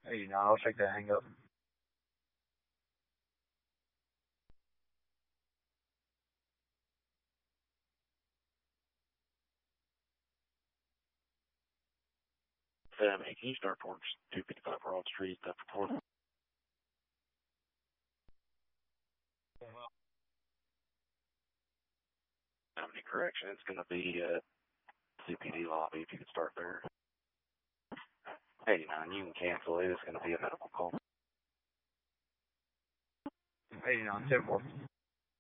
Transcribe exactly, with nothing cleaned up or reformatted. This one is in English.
eighty-nine, I'll take that hang up. Um, hey, can you start towards two fifty-five Broad Street, after fourth? Um, correction, it's going to be uh, C P D lobby if you could start there. eighty-nine, you can cancel it. It's going to be a medical call. eighty-nine, ten four.